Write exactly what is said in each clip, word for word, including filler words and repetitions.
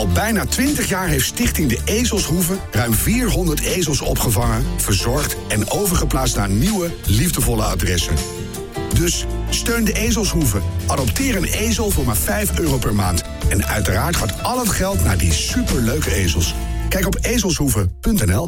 Al bijna twintig jaar heeft Stichting De Ezelshoeve ruim vierhonderd ezels opgevangen, verzorgd en overgeplaatst naar nieuwe, liefdevolle adressen. Dus steun De Ezelshoeve. Adopteer een ezel voor maar vijf euro per maand. En uiteraard gaat al het geld naar die superleuke ezels. Kijk op ezelshoeve punt n l.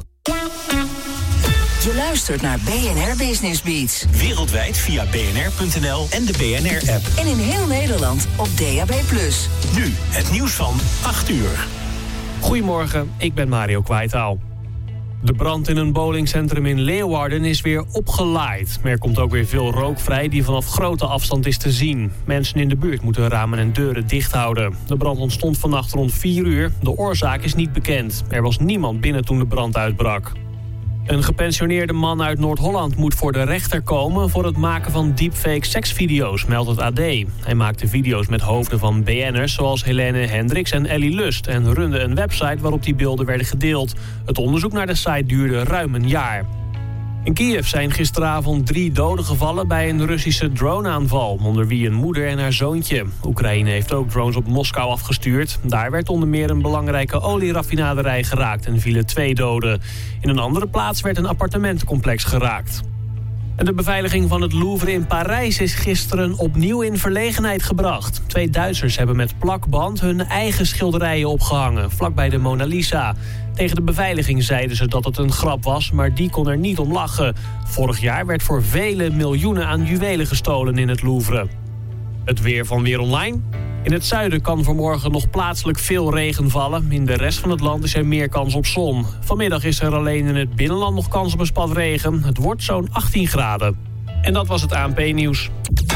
Je luistert naar B N R Business Beats. Wereldwijd via b n r punt n l en de B N R-app. En in heel Nederland op D A B plus. Nu het nieuws van acht uur. Goedemorgen, ik ben Mario Kwijtaal. De brand in een bowlingcentrum in Leeuwarden is weer opgelaaid. Maar er komt ook weer veel rook vrij die vanaf grote afstand is te zien. Mensen in de buurt moeten ramen en deuren dicht houden. De brand ontstond vannacht rond vier uur. De oorzaak is niet bekend. Er was niemand binnen toen de brand uitbrak. Een gepensioneerde man uit Noord-Holland moet voor de rechter komen voor het maken van deepfake seksvideo's, meldt het A D. Hij maakte video's met hoofden van B N'ers zoals Helene Hendricks en Ellie Lust en runde een website waarop die beelden werden gedeeld. Het onderzoek naar de site duurde ruim een jaar. In Kiev zijn gisteravond drie doden gevallen bij een Russische droneaanval, onder wie een moeder en haar zoontje. Oekraïne heeft ook drones op Moskou afgestuurd. Daar werd onder meer een belangrijke olieraffinaderij geraakt en vielen twee doden. In een andere plaats werd een appartementencomplex geraakt. En de beveiliging van het Louvre in Parijs is gisteren opnieuw in verlegenheid gebracht. Twee Duitsers hebben met plakband hun eigen schilderijen opgehangen, vlakbij de Mona Lisa. Tegen de beveiliging zeiden ze dat het een grap was, maar die kon er niet om lachen. Vorig jaar werd voor vele miljoenen aan juwelen gestolen in het Louvre. Het weer van Weer Online. In het zuiden kan vanmorgen nog plaatselijk veel regen vallen. In de rest van het land is er meer kans op zon. Vanmiddag is er alleen in het binnenland nog kans op een spat regen. Het wordt zo'n achttien graden. En dat was het A N P-nieuws.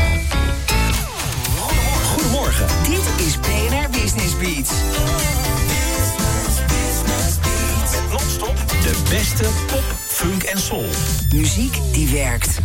Goedemorgen. Dit is B N R Business Beats. Met non-stop de beste pop, funk en soul. Muziek die werkt.